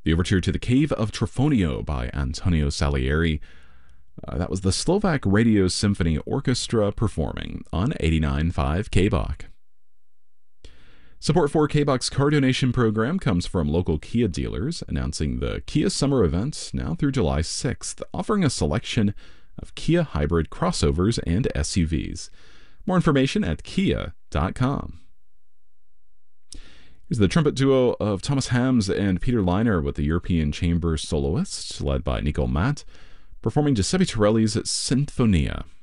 The overture to the Cave of Trifonio by Antonio Salieri. That was the Slovak Radio Symphony Orchestra performing on 89.5 KBOK. Support for KBOK's car donation program comes from local Kia dealers, announcing the Kia Summer Event now through July 6th, offering a selection of Kia hybrid crossovers and SUVs. More information at kia.com. Here's the trumpet duo of Thomas Hams and Peter Leiner with the European Chamber Soloists, led by Nico Matt, performing Giuseppe Torelli's Sinfonia.